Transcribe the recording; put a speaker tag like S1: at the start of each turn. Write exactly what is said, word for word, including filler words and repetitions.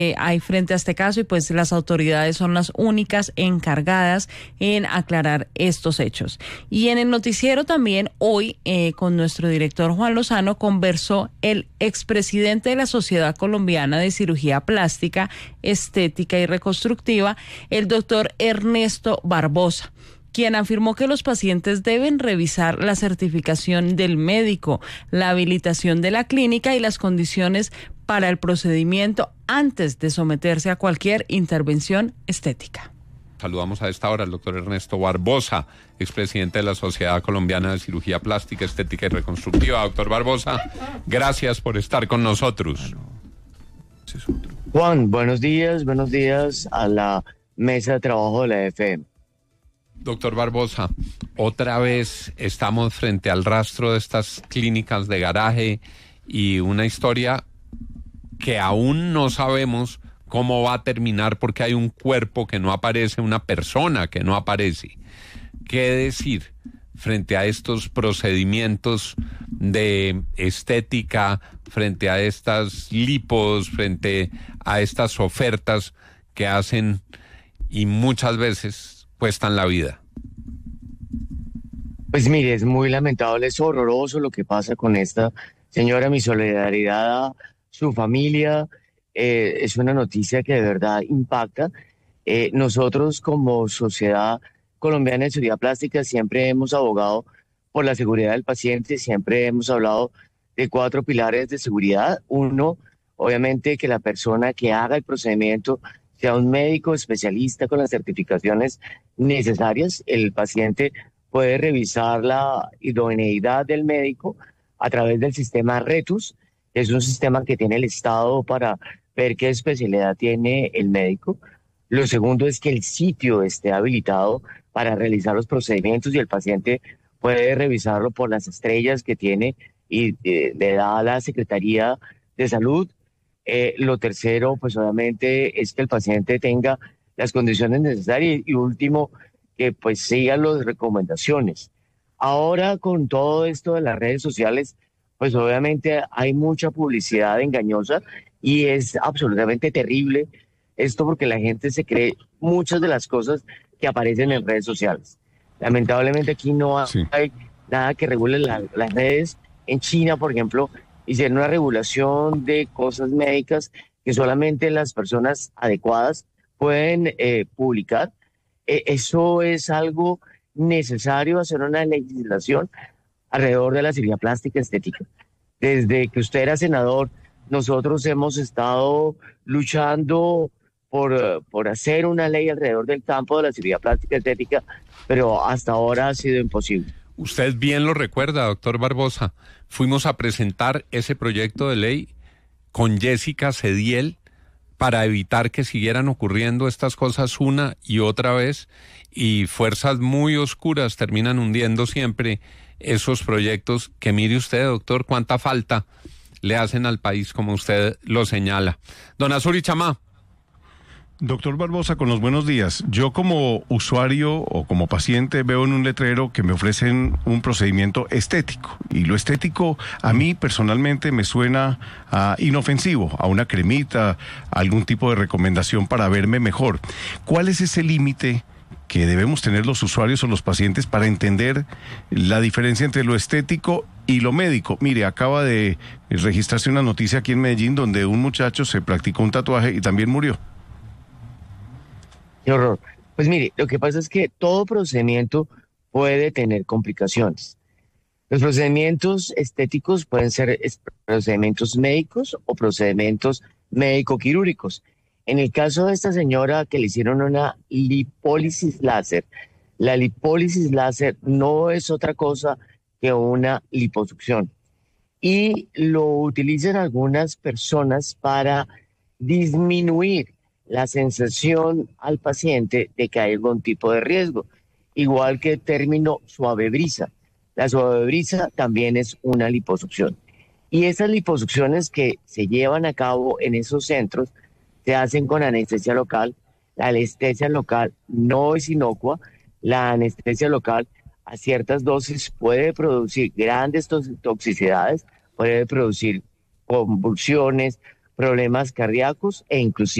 S1: Eh, hay frente a este caso y pues las autoridades son las únicas encargadas en aclarar estos hechos. Y en el noticiero también hoy eh, con nuestro director Juan Lozano conversó el expresidente de la Sociedad Colombiana de Cirugía Plástica, Estética y Reconstructiva, el doctor Ernesto Barbosa, quien afirmó que los pacientes deben revisar la certificación del médico, la habilitación de la clínica y las condiciones para el procedimiento antes de someterse a cualquier intervención estética.
S2: Saludamos a esta hora al doctor Ernesto Barbosa, expresidente de la Sociedad Colombiana de Cirugía Plástica, Estética y Reconstructiva. Doctor Barbosa, gracias por estar con nosotros.
S3: Juan, buenos días, buenos días a la mesa de trabajo de la F M.
S2: Doctor Barbosa, otra vez estamos frente al rastro de estas clínicas de garaje y una historia que aún no sabemos cómo va a terminar porque hay un cuerpo que no aparece, una persona que no aparece. ¿Qué decir frente a estos procedimientos de estética, frente a estas lipos, frente a estas ofertas que hacen y muchas veces cuestan la vida?
S3: Pues mire, es muy lamentable, es horroroso lo que pasa con esta señora. Mi solidaridad a su familia. Eh, es una noticia que de verdad impacta. Eh, nosotros como Sociedad Colombiana de Cirugía Plástica siempre hemos abogado por la seguridad del paciente, siempre hemos hablado de cuatro pilares de seguridad. Uno, obviamente que la persona que haga el procedimiento sea un médico especialista con las certificaciones necesarias. El paciente puede revisar la idoneidad del médico a través del sistema RETUS. Es un sistema que tiene el Estado para ver qué especialidad tiene el médico. Lo segundo es que el sitio esté habilitado para realizar los procedimientos y el paciente puede revisarlo por las estrellas que tiene y eh, le da la Secretaría de Salud. Eh, lo tercero, pues obviamente, es que el paciente tenga las condiciones necesarias y último, que pues siga las recomendaciones. Ahora con todo esto de las redes sociales, pues obviamente hay mucha publicidad engañosa y es absolutamente terrible esto porque la gente se cree muchas de las cosas que aparecen en redes sociales. Lamentablemente aquí no hay sí. nada que regule la, las redes. En China, por ejemplo, hicieron una regulación de cosas médicas que solamente las personas adecuadas pueden eh, publicar. Eh, eso es algo necesario, hacer una legislación alrededor de la cirugía plástica estética. Desde que usted era senador, nosotros hemos estado luchando por, por hacer una ley alrededor del campo de la cirugía plástica estética, pero hasta ahora ha sido imposible.
S2: Usted bien lo recuerda, doctor Barbosa. Fuimos a presentar ese proyecto de ley con Jessica Cediel para evitar que siguieran ocurriendo estas cosas una y otra vez, y fuerzas muy oscuras terminan hundiendo siempre esos proyectos que, mire usted, doctor, cuánta falta le hacen al país, como usted lo señala. Don Azuri Chamá.
S4: Doctor Barbosa, con los buenos días. Yo como usuario o como paciente veo en un letrero que me ofrecen un procedimiento estético. Y lo estético a mí personalmente me suena a inofensivo, a una cremita, a algún tipo de recomendación para verme mejor. ¿Cuál es ese límite que debemos tener los usuarios o los pacientes para entender la diferencia entre lo estético y lo médico? Mire, acaba de registrarse una noticia aquí en Medellín donde un muchacho se practicó un tatuaje y también murió.
S3: Qué horror. Pues mire, lo que pasa es que todo procedimiento puede tener complicaciones. Los procedimientos estéticos pueden ser procedimientos médicos o procedimientos médico-quirúrgicos. En el caso de esta señora que le hicieron una lipólisis láser, la lipólisis láser no es otra cosa que una liposucción. Y lo utilizan algunas personas para disminuir la sensación al paciente de que hay algún tipo de riesgo, igual que el término suave brisa. La suave brisa también es una liposucción. Y esas liposucciones que se llevan a cabo en esos centros se hacen con anestesia local. La anestesia local no es inocua. La anestesia local a ciertas dosis puede producir grandes toxicidades, puede producir convulsiones, problemas cardíacos e inclusive